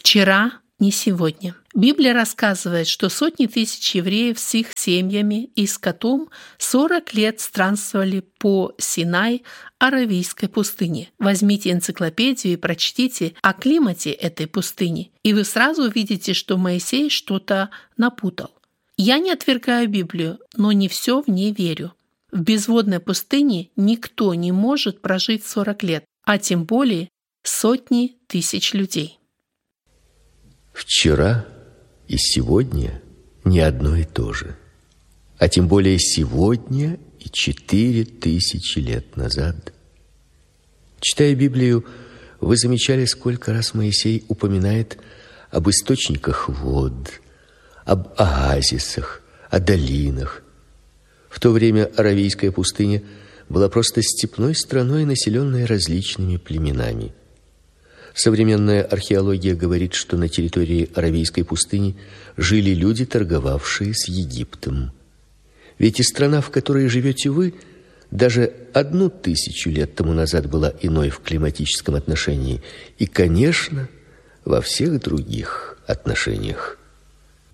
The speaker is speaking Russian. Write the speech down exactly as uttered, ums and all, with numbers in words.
Вчера, не сегодня. Библия рассказывает, что сотни тысяч евреев с их семьями и скотом сорок лет странствовали по Синай, Аравийской пустыне. Возьмите энциклопедию и прочтите о климате этой пустыни, и вы сразу увидите, что Моисей что-то напутал. Я не отвергаю Библию, но не все в ней верю. В безводной пустыне никто не может прожить сорок лет, а тем более сотни тысяч людей. Вчера и сегодня не одно и то же, а тем более сегодня и четыре тысячи лет назад. Читая Библию, вы замечали, сколько раз Моисей упоминает об источниках вод, об оазисах, о долинах. В то время Аравийская пустыня была просто степной страной, населенной различными племенами. Современная археология говорит, что на территории Аравийской пустыни жили люди, торговавшие с Египтом. Ведь и страна, в которой живете вы, даже одну тысячу лет тому назад была иной в климатическом отношении и, конечно, во всех других отношениях.